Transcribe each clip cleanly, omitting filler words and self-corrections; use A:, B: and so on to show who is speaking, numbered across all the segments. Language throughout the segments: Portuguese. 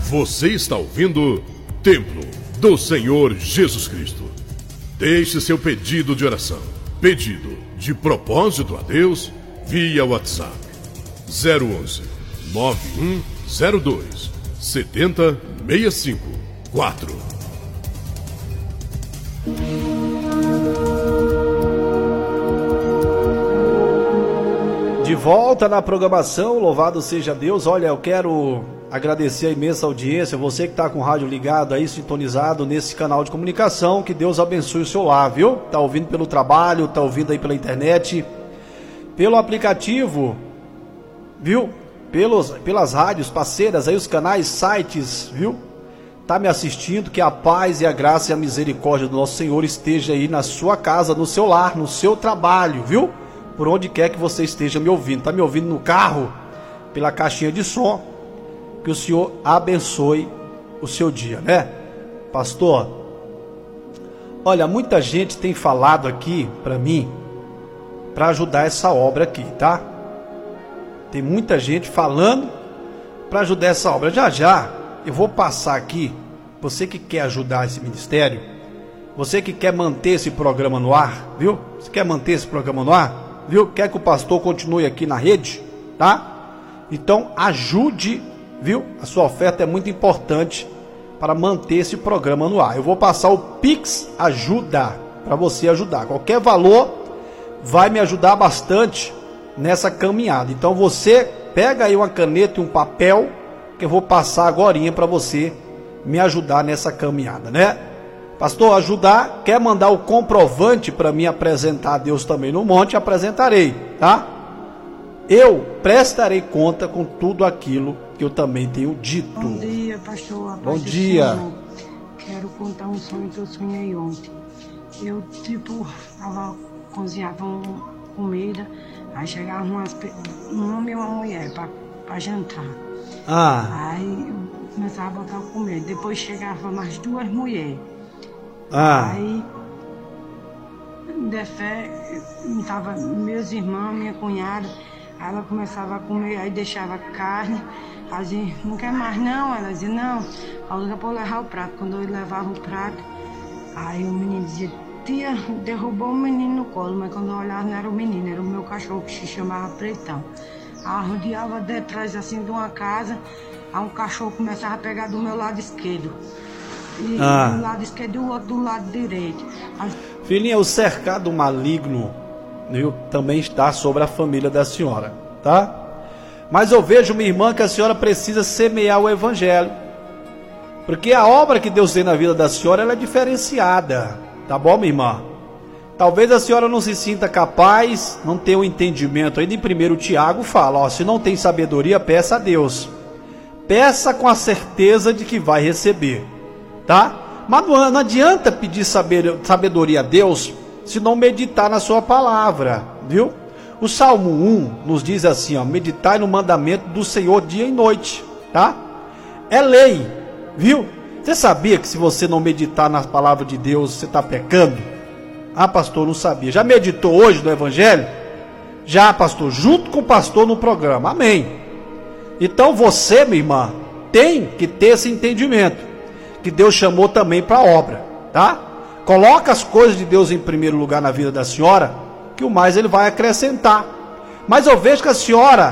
A: Você está ouvindo Templo do Senhor Jesus Cristo. Deixe seu pedido de oração, pedido de propósito a Deus, via WhatsApp 011 9102 7065 4.
B: De volta na programação, louvado seja Deus. Olha, eu quero agradecer a imensa audiência, você que está com o rádio ligado aí, sintonizado nesse canal de comunicação, que Deus abençoe o seu lar, viu? Tá ouvindo pelo trabalho, tá ouvindo aí pela internet, pelo aplicativo, viu? Pelas rádios parceiras aí, os canais, sites, viu? Tá me assistindo, que a paz e a graça e a misericórdia do nosso Senhor esteja aí na sua casa, no seu lar, no seu trabalho, viu? Por onde quer que você esteja me ouvindo. Tá me ouvindo no carro, pela caixinha de som, que o Senhor abençoe o seu dia, né? Pastor, olha, muita gente tem falado aqui para mim, para ajudar essa obra aqui, tá? Tem muita gente falando para ajudar essa obra. Já eu vou passar aqui, você que quer ajudar esse ministério, você que quer manter esse programa no ar, viu? Você quer manter esse programa no ar? Viu? Quer que o pastor continue aqui na rede, tá? Então ajude, viu? A sua oferta é muito importante para manter esse programa no ar. Eu vou passar o Pix Ajuda para você ajudar. Qualquer valor vai me ajudar bastante nessa caminhada. Então você pega aí uma caneta e um papel que eu vou passar agorinha para você me ajudar nessa caminhada, né? Pastor, ajudar, quer mandar o comprovante para mim apresentar a Deus também no monte, apresentarei, tá? Eu prestarei conta com tudo aquilo que eu também tenho dito.
C: Bom dia, pastor.
B: Bom dia.
C: Quero contar um sonho que eu sonhei ontem. Eu, cozinhava comida, aí chegava um homem e uma mulher para jantar. Aí eu começava a botar comida. Depois chegava mais duas mulheres. Aí, de fé, estava meus irmãos, minha cunhada, ela começava a comer, aí deixava carne, ela dizia, não quer mais não? Ela dizia, não, aí eu vou levar o prato. Quando eu levava o prato, aí o menino dizia, tia, derrubou o menino no colo, mas quando eu olhava não era o menino, era o meu cachorro que se chamava Pretão. Aí rodeava detrás assim de uma casa, aí um cachorro começava a pegar do meu lado esquerdo. E do lado esquerdo e o outro do lado direito.
B: Filhinha, o cercado maligno, viu, também está sobre a família da senhora, tá? Mas eu vejo, minha irmã, que a senhora precisa semear o evangelho, porque a obra que Deus tem na vida da senhora, ela é diferenciada, tá bom, minha irmã? Talvez a senhora não se sinta capaz, não tenha um entendimento. Ainda em 1 Tiago fala, ó, se não tem sabedoria, peça a Deus. Peça com a certeza de que vai receber, tá? Mas não adianta pedir sabedoria a Deus se não meditar na sua palavra, viu? O Salmo 1 nos diz assim, ó, meditai no mandamento do Senhor dia e noite, tá? É lei, viu? Você sabia que se você não meditar na palavra de Deus, você está pecando? Ah, pastor, não sabia. Já meditou hoje no evangelho? Já, pastor, junto com o pastor no programa, amém. Então você, minha irmã, tem que ter esse entendimento, que Deus chamou também para a obra, tá? Coloca as coisas de Deus em primeiro lugar na vida da senhora, que o mais Ele vai acrescentar. Mas eu vejo que a senhora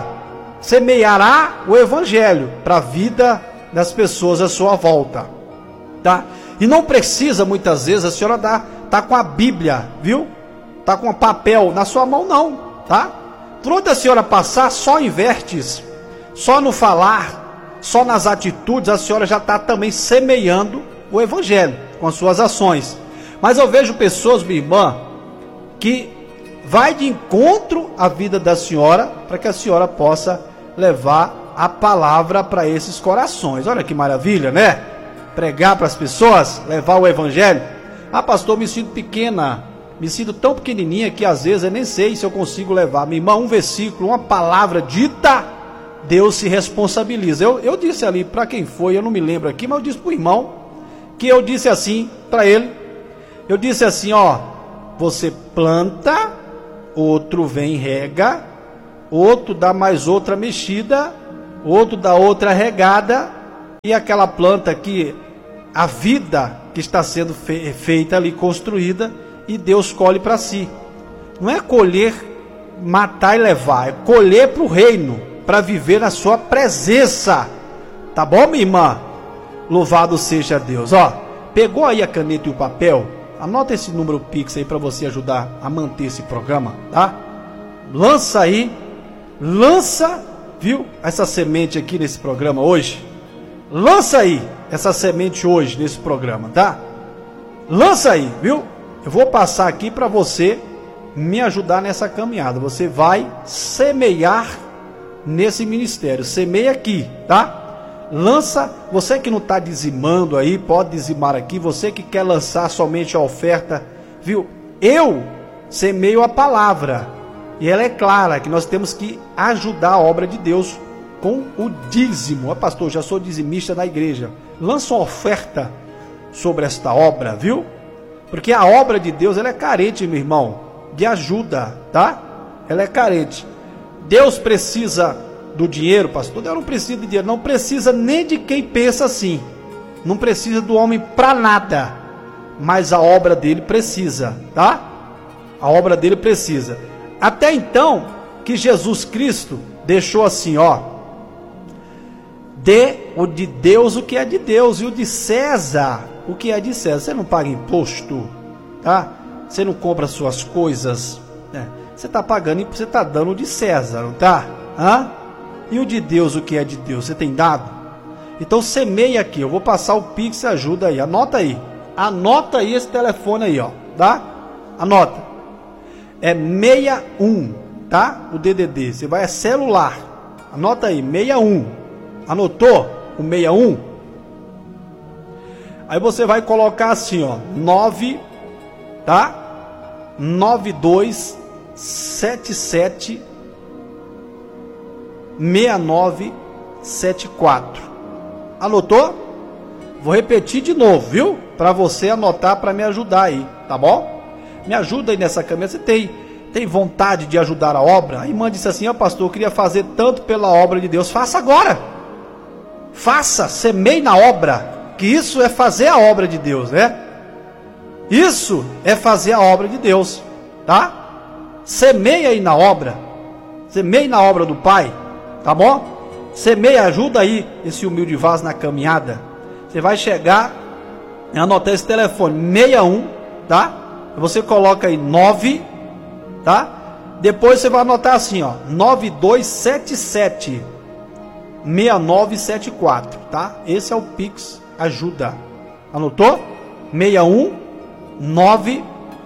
B: semeará o evangelho para a vida das pessoas à sua volta, tá? E não precisa, muitas vezes, a senhora tá com a Bíblia, viu? Tá com o papel na sua mão, não, tá? Por onde a senhora passar, só em vertes, só no falar, só nas atitudes, a senhora já está também semeando o evangelho com as suas ações. Mas eu vejo pessoas, minha irmã, que vai de encontro à vida da senhora, para que a senhora possa levar a palavra para esses corações. Olha que maravilha, né? Pregar para as pessoas, levar o evangelho. Ah, pastor, me sinto pequena, me sinto tão pequenininha que às vezes eu nem sei se eu consigo levar. Minha irmã, um versículo, uma palavra dita, Deus se responsabiliza. Eu disse ali, para quem foi, eu não me lembro aqui, mas eu disse para o irmão, que eu disse assim para ele, eu disse assim, ó, você planta, outro vem e rega, outro dá mais outra mexida, outro dá outra regada, e aquela planta que a vida que está sendo feita ali, construída, e Deus colhe para si. Não é colher, matar e levar, é colher para o reino, para viver na sua presença. Tá bom, minha irmã? Louvado seja Deus. Ó, pegou aí a caneta e o papel? Anota esse número Pix aí para você ajudar a manter esse programa, tá? Lança aí, viu, essa semente aqui nesse programa hoje. Lança aí essa semente hoje nesse programa, tá? Lança aí, viu? Eu vou passar aqui para você me ajudar nessa caminhada. Você vai semear nesse ministério. Semeia aqui, tá? Lança, você que não está dizimando aí, pode dizimar aqui. Você que quer lançar somente a oferta, viu? Eu semeio a palavra, e ela é clara, que nós temos que ajudar a obra de Deus com o dízimo. Pastor, já sou dizimista na igreja. Lança uma oferta sobre esta obra, viu? Porque a obra de Deus, ela é carente, meu irmão, de ajuda, tá? Ela é carente. Deus precisa do dinheiro, pastor. Deus não precisa de dinheiro, não precisa nem de quem pensa assim. Não precisa do homem para nada. Mas a obra dele precisa, tá? A obra dele precisa. Até então, que Jesus Cristo deixou assim, ó: dê o de Deus o que é de Deus, e o de César o que é de César. Você não paga imposto, tá? Você não compra suas coisas, né? Você está pagando e você está dando o de César, não tá? Hã? E o de Deus o que é de Deus, você tem dado? Então semeia aqui, eu vou passar o Pix, ajuda aí, anota aí esse telefone aí, ó, tá? Anota, é 61, tá? O DDD, você vai, é celular, anota aí, 61, anotou o 61? Aí você vai colocar assim, ó, 9, tá? 9277 6974. Anotou? Vou repetir de novo, viu? Para você anotar, para me ajudar aí, tá bom? Me ajuda aí nessa caminhada. Você tem vontade de ajudar a obra? A irmã disse assim: ó, pastor, eu queria fazer tanto pela obra de Deus. Faça agora. Faça, semeie na obra, que isso é fazer a obra de Deus, né? Isso é fazer a obra de Deus, tá? Semeia aí na obra. Semeie na obra do Pai, tá bom? Semeia, ajuda aí esse humilde vaso na caminhada. Você vai chegar e anotar esse telefone 61, tá? Você coloca aí 9, tá? Depois você vai anotar assim, ó, 9277 6974, tá? Esse é o Pix ajuda. Anotou? 61 9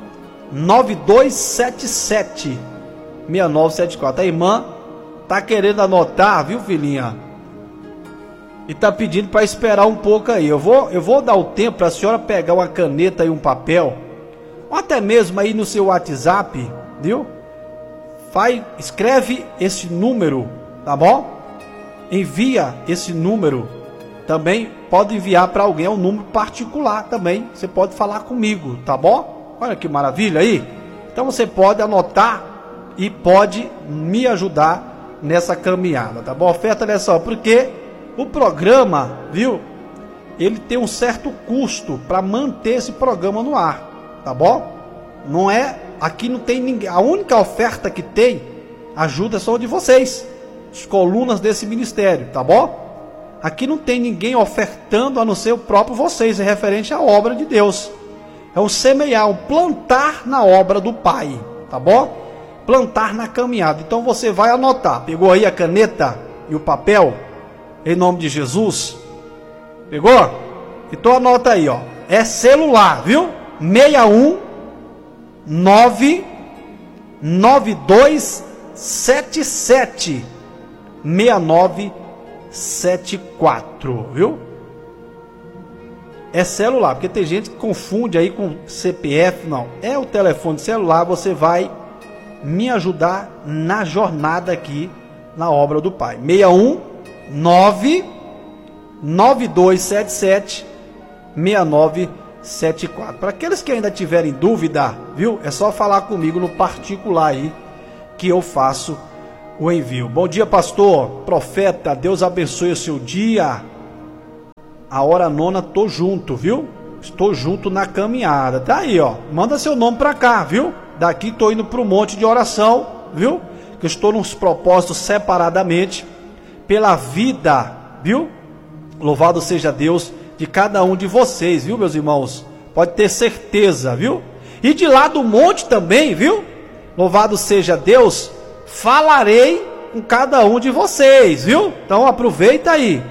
B: 9277 6974. A irmã tá querendo anotar, viu, filhinha? E tá pedindo para esperar um pouco aí. Eu vou dar o tempo para a senhora pegar uma caneta e um papel, ou até mesmo aí no seu WhatsApp, viu? Escreve esse número, tá bom? Envia esse número. Também pode enviar para alguém, é um número particular também. Você pode falar comigo, tá bom? Olha que maravilha aí. Então você pode anotar e pode me ajudar nessa caminhada, tá bom? Oferta nessa hora, porque o programa, viu? Ele tem um certo custo para manter esse programa no ar, tá bom? Não é, aqui não tem ninguém. A única oferta que tem ajuda só de vocês, as colunas desse ministério, tá bom? Aqui não tem ninguém ofertando a não ser o próprio vocês, é referente à obra de Deus. É um semear, um plantar na obra do Pai, tá bom? Plantar na caminhada. Então você vai anotar. Pegou aí a caneta e o papel? Em nome de Jesus? Pegou? Então anota aí, ó. É celular, viu? 61 9 9277 6974, viu? É celular, porque tem gente que confunde aí com CPF, não. É o telefone celular, você vai me ajudar na jornada aqui na obra do Pai. 61 9 9277 6974. Para aqueles que ainda tiverem dúvida, viu? É só falar comigo no particular aí que eu faço o envio. Bom dia, pastor, profeta, Deus abençoe o seu dia. a hora nona, tô junto, viu? Estou junto na caminhada. Tá aí, ó. Manda seu nome para cá, viu? Daqui tô indo para um monte de oração, viu? Que eu estou nos propósitos separadamente pela vida, viu? Louvado seja Deus de cada um de vocês, viu, meus irmãos? Pode ter certeza, viu? E de lá do monte também, viu? Louvado seja Deus, falarei com cada um de vocês, viu? Então aproveita aí.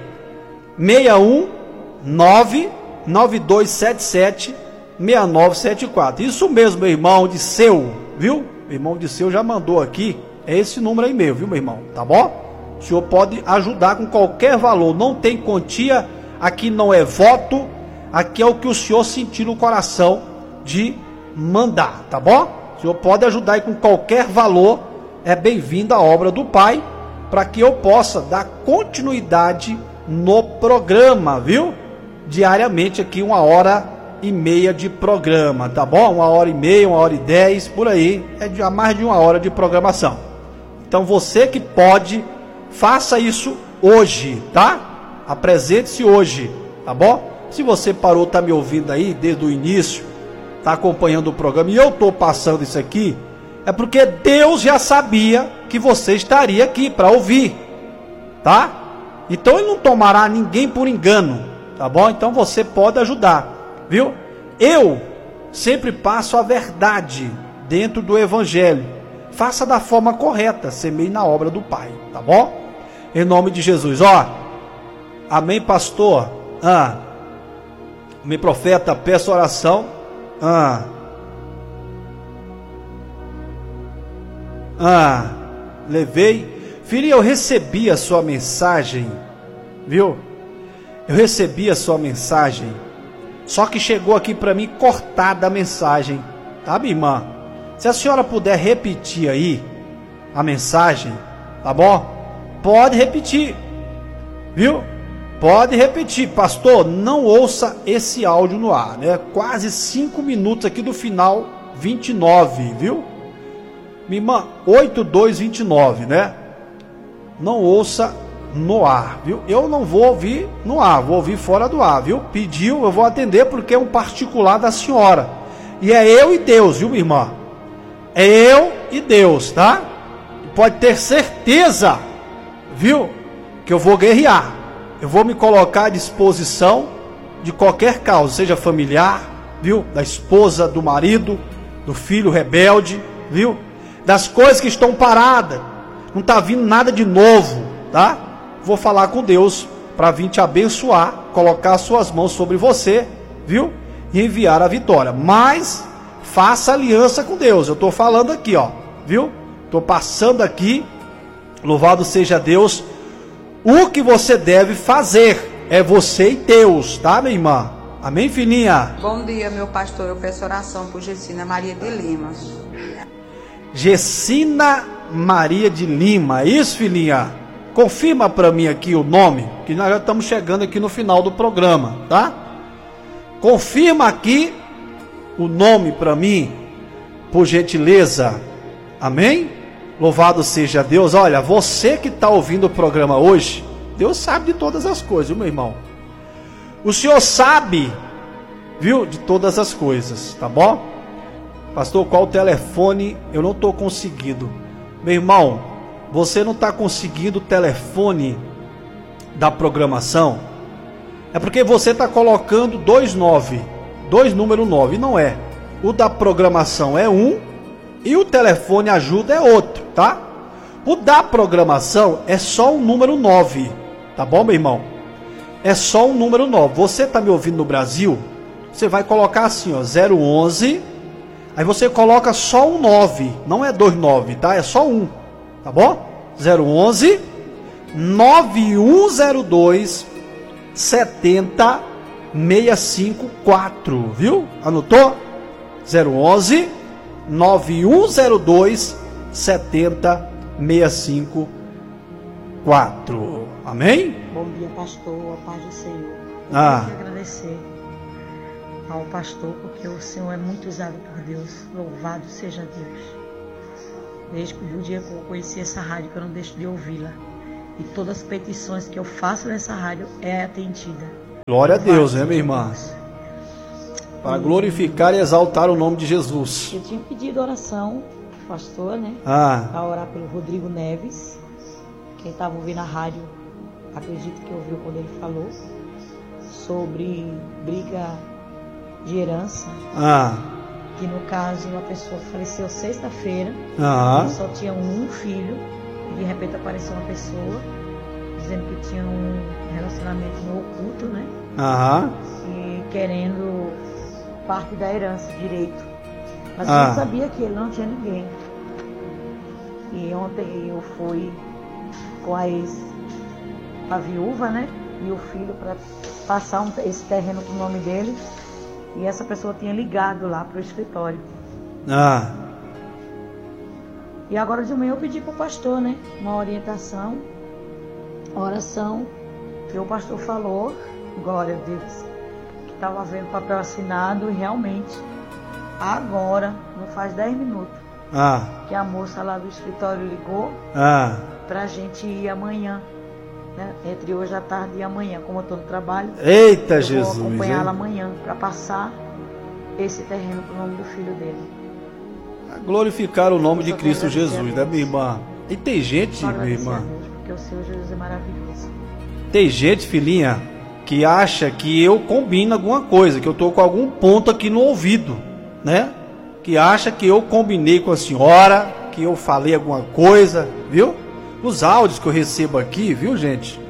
B: 619-9277-6974. Isso mesmo, meu irmão Disseu, viu? Meu irmão Disseu já mandou aqui. É esse número aí mesmo, viu, meu irmão? Tá bom? O senhor pode ajudar com qualquer valor. Não tem quantia. Aqui não é voto. Aqui é o que o senhor sentir no coração de mandar, tá bom? O senhor pode ajudar aí com qualquer valor. É bem-vindo à obra do Pai, para que eu possa dar continuidade no programa, viu? Diariamente aqui 1h30 de programa, tá bom? 1h30, 1h10, por aí, é de mais de 1 hora de programação. Então você que pode, faça isso hoje, tá? Apresente-se hoje, tá bom? Se você parou, tá me ouvindo aí desde o início, tá acompanhando o programa e eu tô passando isso aqui, é porque Deus já sabia que você estaria aqui para ouvir, tá? Então Ele não tomará ninguém por engano, tá bom? Então você pode ajudar, viu? Eu sempre passo a verdade dentro do Evangelho. Faça da forma correta, semeie na obra do Pai, tá bom? Em nome de Jesus, ó. Amém, pastor? Amém, profeta, peço oração. Levei. Filho, eu recebi a sua mensagem, viu? Eu recebi a sua mensagem. Só que chegou aqui para mim cortada a mensagem, tá, minha irmã? Se a senhora puder repetir aí a mensagem, tá bom? Pode repetir, viu? Pode repetir, pastor, não ouça esse áudio no ar, né? Quase 5 minutos aqui do final, 29, viu? Minha irmã, 8229, né? Não ouça no ar, viu? Eu não vou ouvir no ar, vou ouvir fora do ar, viu? Pediu, eu vou atender porque é um particular da senhora. E é eu e Deus, viu, minha irmã? É eu e Deus, tá? Pode ter certeza, viu? Que eu vou guerrear. Eu vou me colocar à disposição de qualquer causa, seja familiar, viu? Da esposa, do marido, do filho rebelde, viu? Das coisas que estão paradas. Não está vindo nada de novo, tá? Vou falar com Deus para vir te abençoar, colocar as suas mãos sobre você, viu? E enviar a vitória. Mas faça aliança com Deus. Eu estou falando aqui, ó, viu? Estou passando aqui. Louvado seja Deus. O que você deve fazer é você e Deus, tá, minha irmã? Amém, filhinha?
D: Bom dia, meu pastor. Eu peço oração por Gessina Maria de Lima.
B: Gessina Maria de Lima, isso, filhinha? Confirma para mim aqui o nome, que nós já estamos chegando aqui no final do programa, tá? Confirma aqui o nome para mim, por gentileza. Amém? Louvado seja Deus. Olha, você que está ouvindo o programa hoje, Deus sabe de todas as coisas, viu, meu irmão? O Senhor sabe, viu, de todas as coisas, tá bom? Pastor, qual o telefone? Eu não estou conseguindo. Meu irmão, você não está conseguindo o telefone da programação? É porque você está colocando 2 número 9, não é. O da programação é 1 e o telefone ajuda é outro, tá? O da programação é só um número 9, tá bom, meu irmão? É só um número 9. Você está me ouvindo no Brasil? Você vai colocar assim, ó, 011, aí você coloca só um 9, não é 29, tá? É só um, tá bom? 011 9102 70654, viu? Anotou? 011 9102 70654. Amém?
C: Bom dia, pastor, a paz do Senhor. Eu quero agradecer ao pastor, porque o Senhor é muito usado por Deus. Louvado seja Deus. Desde o dia que eu conheci essa rádio, que eu não deixo de ouvi-la. E todas as petições que eu faço nessa rádio é atendida.
B: Glória a Deus, né, minha irmã? Para glorificar e exaltar o nome de Jesus.
E: Eu tinha pedido oração, pastor, né? Para orar pelo Rodrigo Neves. Quem estava ouvindo a rádio, acredito que ouviu quando ele falou sobre briga de herança. Que no caso a pessoa faleceu sexta-feira. Ele só tinha um filho. E de repente apareceu uma pessoa dizendo que tinha um relacionamento no oculto, né? E querendo parte da herança, direito. Mas eu não sabia que ele não tinha ninguém. E ontem eu fui com a viúva, né? E o filho para passar esse terreno pro nome dele. E essa pessoa tinha ligado lá pro escritório. E agora de manhã eu pedi pro pastor, né? Uma orientação, oração. Que o pastor falou, glória a Deus, que estava vendo papel assinado e realmente, agora, não faz 10 minutos, que a moça lá do escritório ligou pra gente ir amanhã, né? Entre hoje à tarde e amanhã, como eu estou no trabalho.
B: Eita, Jesus!
E: Vou acompanhá-la amanhã para passar esse terreno pro nome do filho dele.
B: Glorificar o nome de Cristo Jesus, né, minha irmã? E tem gente, minha irmã,
E: porque o Senhor Jesus é maravilhoso.
B: Tem gente, filhinha, que acha que eu combino alguma coisa, que eu tô com algum ponto aqui no ouvido, né? Que acha que eu combinei com a senhora, que eu falei alguma coisa, viu? Os áudios que eu recebo aqui, viu, gente?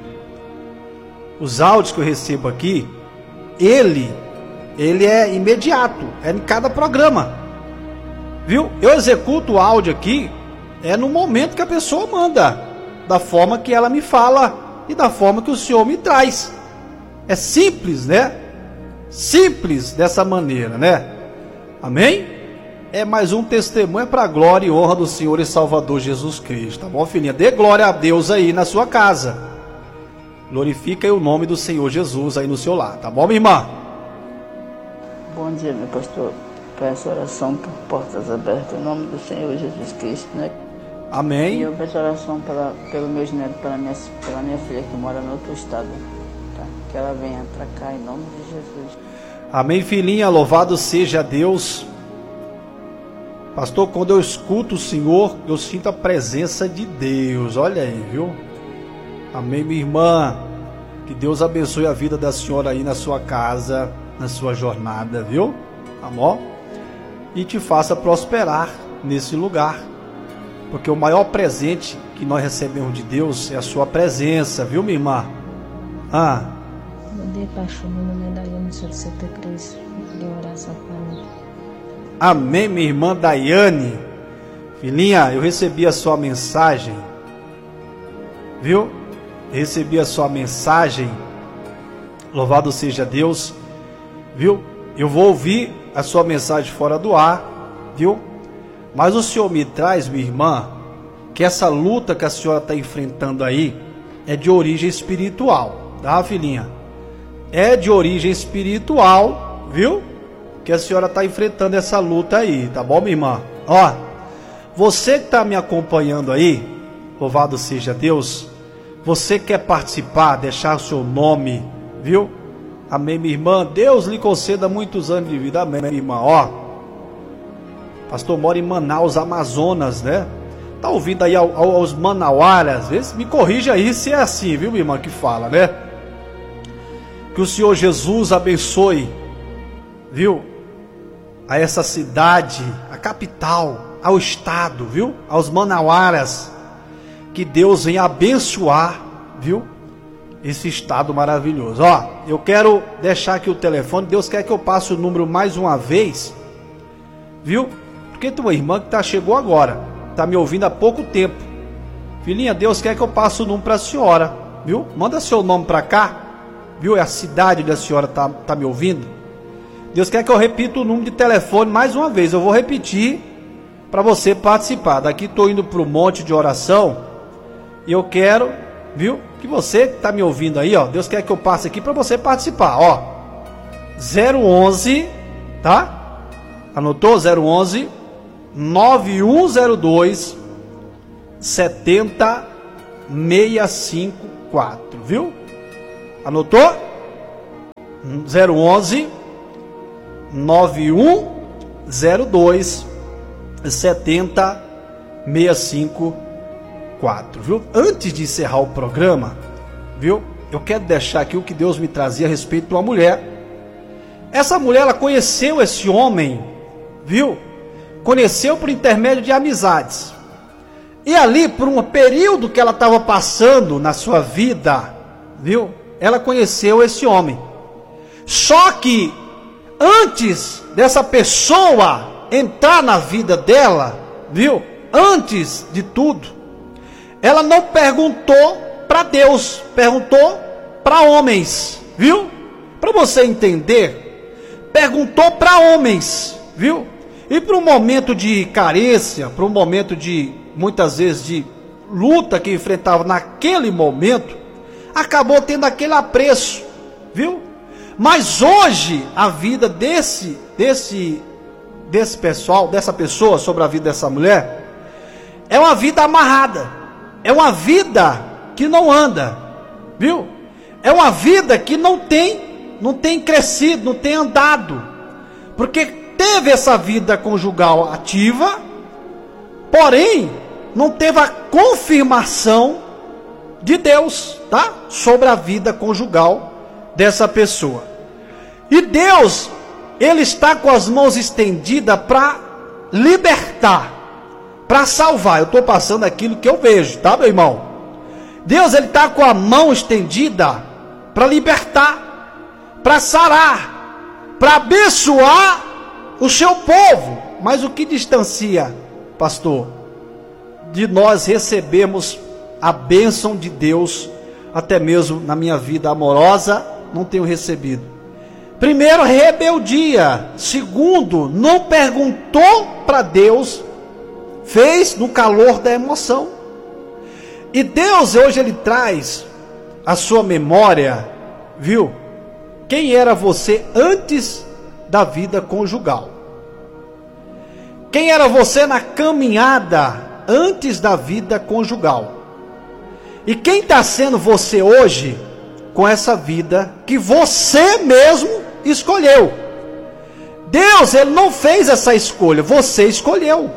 B: Os áudios que eu recebo aqui, ele é imediato, é em cada programa, viu? Eu executo o áudio aqui, é no momento que a pessoa manda, da forma que ela me fala e da forma que o Senhor me traz. É simples, né? Simples dessa maneira, né? Amém? É mais um testemunho para a glória e honra do Senhor e Salvador Jesus Cristo, tá bom, filhinha? Dê glória a Deus aí na sua casa. Glorifica aí o nome do Senhor Jesus aí no seu lar, tá bom, minha irmã?
F: Bom dia, meu pastor. Peço oração por portas abertas em nome do Senhor Jesus Cristo, né?
B: Amém.
F: E eu peço oração pelo meu neto, pela minha filha que mora no outro estado, tá? Que ela venha para cá em nome de Jesus.
B: Amém, filhinha, louvado seja Deus. Pastor, quando eu escuto o Senhor, eu sinto a presença de Deus, olha aí, viu? Amém, minha irmã. Que Deus abençoe a vida da senhora aí na sua casa, na sua jornada, viu? Amor? E te faça prosperar nesse lugar. Porque o maior presente que nós recebemos de Deus é a sua presença, viu, minha irmã?
G: Bom dia, pastor. Meu nome é Daiane, sou de Santa Cruz. De oração para mim.
B: Amém, minha irmã Daiane. Filhinha, eu recebi a sua mensagem, viu? Recebi a sua mensagem. Louvado seja Deus, viu? Eu vou ouvir a sua mensagem fora do ar, viu? Mas o Senhor me traz, minha irmã, que essa luta que a senhora está enfrentando aí é de origem espiritual, tá, filhinha? É de origem espiritual, viu? Que a senhora está enfrentando essa luta aí, tá bom, minha irmã? Ó, você que está me acompanhando aí, louvado seja Deus, você quer participar, deixar o seu nome, viu? Amém, minha irmã? Deus lhe conceda muitos anos de vida, amém, minha irmã? Ó, pastor mora em Manaus, Amazonas, né? Tá ouvindo aí aos manauaras? Às vezes me corrija aí se é assim, viu, minha irmã, que fala, né? Que o Senhor Jesus abençoe, viu? A essa cidade, a capital, ao estado, viu? Aos manauaras. Que Deus venha abençoar, viu? Esse estado maravilhoso. Ó, eu quero deixar aqui o telefone. Deus quer que eu passe o número mais uma vez, viu? Porque tem uma irmã que chegou agora, está me ouvindo há pouco tempo. Filhinha, Deus quer que eu passe o número para a senhora, viu? Manda seu nome para cá, viu? É a cidade onde a senhora tá me ouvindo. Deus quer que eu repita o número de telefone mais uma vez. Eu vou repetir para você participar. Daqui estou indo para o monte de oração e eu quero, viu? Que você que está me ouvindo aí, ó, Deus quer que eu passe aqui para você participar, ó. 011, tá? Anotou? 011 9102 70654, viu? Anotou? 011 9102 70654, viu? Antes de encerrar o programa, viu? Eu quero deixar aqui o que Deus me trazia a respeito de uma mulher. Essa mulher, ela conheceu esse homem, viu? Conheceu por intermédio de amizades. E ali, por um período que ela estava passando na sua vida, viu? Ela conheceu esse homem. Só que antes dessa pessoa entrar na vida dela, viu? Antes de tudo, ela não perguntou para Deus, perguntou para homens, viu? Para você entender, perguntou para homens, viu? E para um momento de carência, para um momento de, muitas vezes, de luta que enfrentava naquele momento, acabou tendo aquele apreço, viu? Mas hoje, a vida desse pessoal, dessa pessoa, sobre a vida dessa mulher, é uma vida amarrada, é uma vida que não anda, viu? É uma vida que não tem crescido, não tem andado, porque teve essa vida conjugal ativa, porém, não teve a confirmação de Deus, tá? Sobre a vida conjugal dessa pessoa. E Deus, Ele está com as mãos estendidas para libertar, para salvar. Eu estou passando aquilo que eu vejo, tá, meu irmão? Deus, Ele está com a mão estendida para libertar, para sarar, para abençoar o seu povo. Mas o que distancia, pastor, de nós recebermos a bênção de Deus, até mesmo na minha vida amorosa, não tenho recebido? Primeiro, rebeldia. Segundo, não perguntou para Deus, fez no calor da emoção. E Deus hoje Ele traz a sua memória, viu? Quem era você antes da vida conjugal? Quem era você na caminhada antes da vida conjugal? E quem está sendo você hoje com essa vida que você mesmo escolheu? Deus, Ele não fez essa escolha, você escolheu.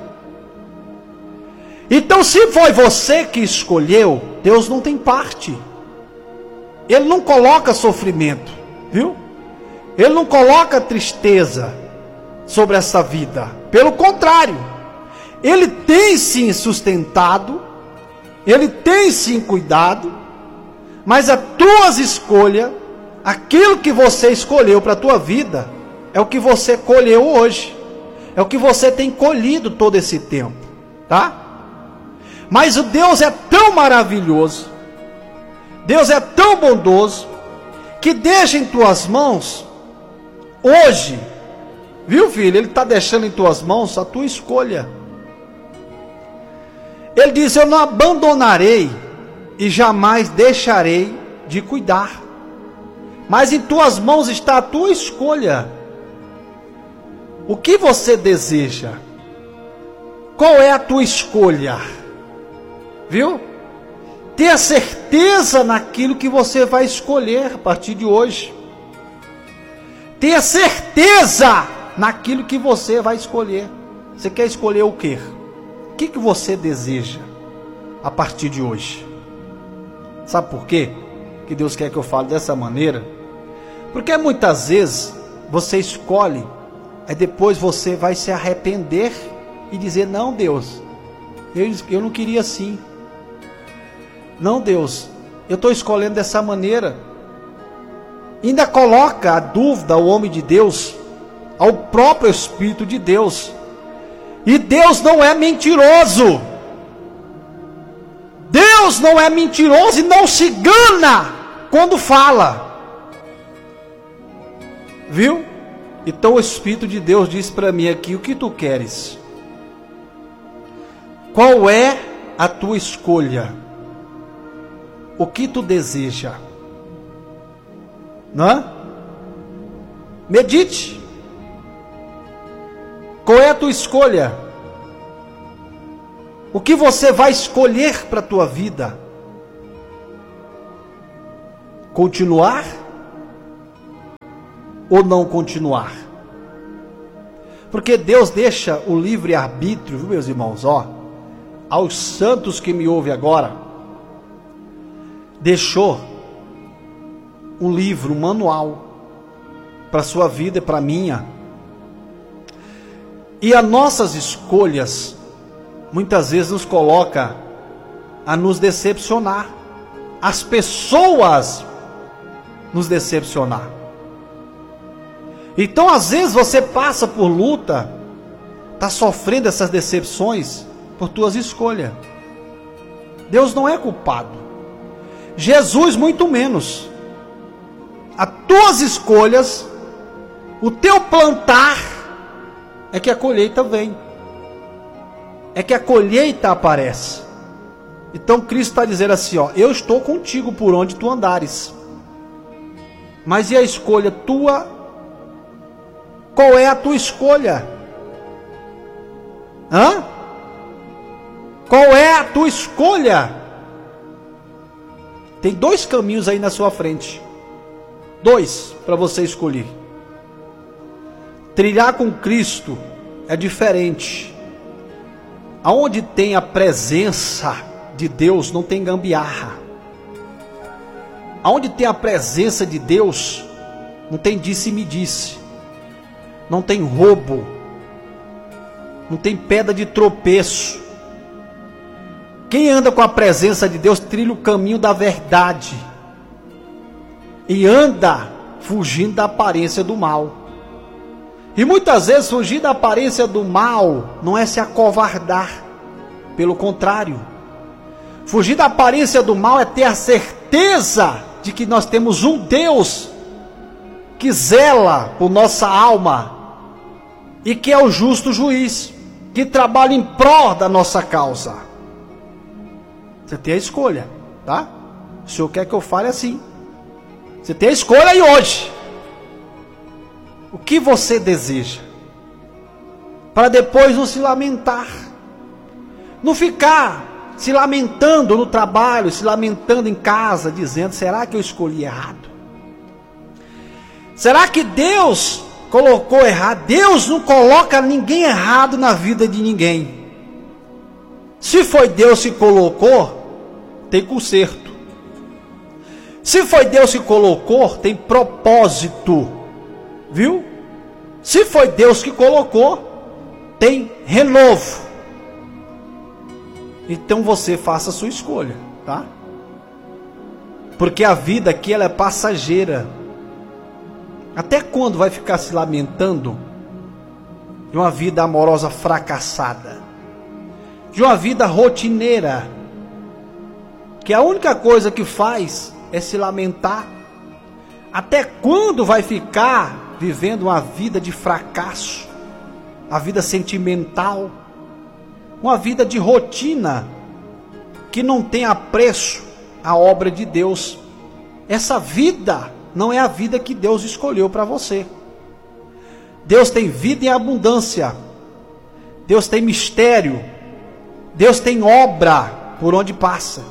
B: Então, se foi você que escolheu, Deus não tem parte. Ele não coloca sofrimento, viu? Ele não coloca tristeza sobre essa vida. Pelo contrário, Ele tem sim sustentado, Ele tem sim cuidado, mas as tuas escolhas, aquilo que você escolheu para a tua vida, é o que você colheu hoje, é o que você tem colhido todo esse tempo, tá? Mas o Deus é tão maravilhoso, Deus é tão bondoso, que deixa em tuas mãos, hoje, viu, filho? Ele está deixando em tuas mãos a tua escolha. Ele diz: eu não abandonarei e jamais deixarei de cuidar. Mas em tuas mãos está a tua escolha. O que você deseja? Qual é a tua escolha? Viu? Tenha certeza naquilo que você vai escolher a partir de hoje. Tenha certeza naquilo que você vai escolher. Você quer escolher o quê? O que você deseja a partir de hoje? Sabe por quê que Deus quer que eu fale dessa maneira? Porque muitas vezes você escolhe, aí depois você vai se arrepender e dizer: não, Deus, eu não queria assim. Não, Deus, eu estou escolhendo dessa maneira. Ainda coloca a dúvida ao homem de Deus, ao próprio Espírito de Deus. E Deus não é mentiroso. Deus não é mentiroso e não se engana quando fala. Viu? Então o Espírito de Deus diz para mim aqui: o que tu queres? Qual é a tua escolha? O que tu deseja? Não é? Medite. Qual é a tua escolha? O que você vai escolher para a tua vida? Continuar? ou não continuar. Porque Deus deixa o livre-arbítrio, viu, meus irmãos, aos santos que me ouvem agora, deixou um livro, um manual, para a sua vida e para a minha. E as nossas escolhas, muitas vezes nos coloca a nos decepcionar. As pessoas nos decepcionar. Então, às vezes, você passa por luta, está sofrendo essas decepções por tuas escolhas. Deus não é culpado. Jesus, muito menos. As tuas escolhas, o teu plantar, é que a colheita vem. É que a colheita aparece. Então, Cristo está dizendo assim, eu estou contigo por onde tu andares. Mas e a escolha tua? Qual é a tua escolha? Qual é a tua escolha? Tem 2 caminhos aí na sua frente. 2 para você escolher. Trilhar com Cristo é diferente. Aonde tem a presença de Deus, não tem gambiarra. Aonde tem a presença de Deus, não tem disse-me-disse. Não tem roubo, não tem pedra de tropeço. Quem anda com a presença de Deus trilha o caminho da verdade e anda fugindo da aparência do mal. E muitas vezes fugir da aparência do mal não é se acovardar, pelo contrário. Fugir da aparência do mal é ter a certeza de que nós temos um Deus que zela por nossa alma e que é o justo juiz, que trabalha em prol da nossa causa. Você tem a escolha, tá? O Senhor quer que eu fale assim. Você tem a escolha aí hoje. O que você deseja? Para depois não se lamentar. Não ficar se lamentando no trabalho, se lamentando em casa, dizendo, será que eu escolhi errado? Será que Deus colocou errado? Deus não coloca ninguém errado na vida de ninguém. Se foi Deus que colocou, tem conserto. Se foi Deus que colocou, tem propósito. Viu? Se foi Deus que colocou, tem renovo. Então você faça a sua escolha, tá? Porque a vida aqui ela é passageira. Até quando vai ficar se lamentando de uma vida amorosa fracassada? De uma vida rotineira, que a única coisa que faz é se lamentar? Até quando vai ficar vivendo uma vida de fracasso? A vida sentimental? Uma vida de rotina, que não tem apreço à obra de Deus. Essa vida não é a vida que Deus escolheu para você. Deus tem vida em abundância. Deus tem mistério. Deus tem obra por onde passa.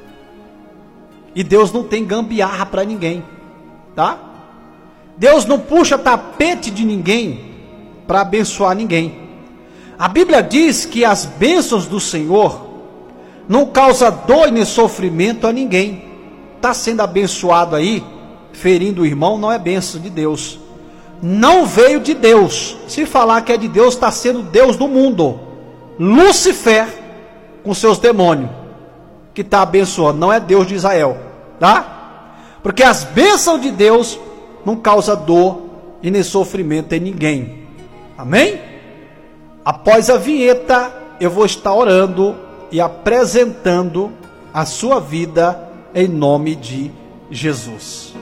B: E Deus não tem gambiarra para ninguém, tá? Deus não puxa tapete de ninguém para abençoar ninguém. A Bíblia diz que as bênçãos do Senhor não causam dor e nem sofrimento a ninguém. Está sendo abençoado aí, ferindo o irmão, não é bênção de Deus. Não veio de Deus. Se falar que é de Deus, está sendo Deus do mundo. Lúcifer com seus demônios, que está abençoando, não é Deus de Israel, tá? Porque as bênçãos de Deus não causam dor e nem sofrimento em ninguém. Amém? Após a vinheta, eu vou estar orando e apresentando a sua vida em nome de Jesus.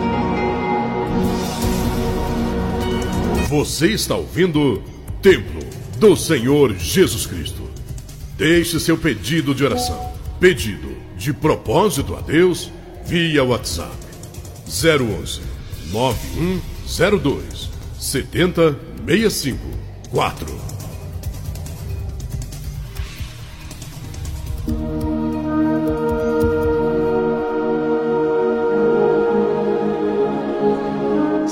A: Você está ouvindo Templo do Senhor Jesus Cristo. Deixe seu pedido de oração, pedido de propósito a Deus, via WhatsApp 011 9102 70654.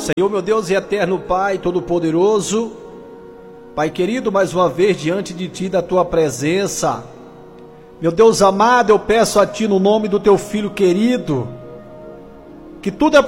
B: Senhor, meu Deus e eterno Pai, todo-poderoso, Pai querido, mais uma vez diante de Ti, da Tua presença, meu Deus amado, eu peço a Ti no nome do Teu Filho querido, que tudo é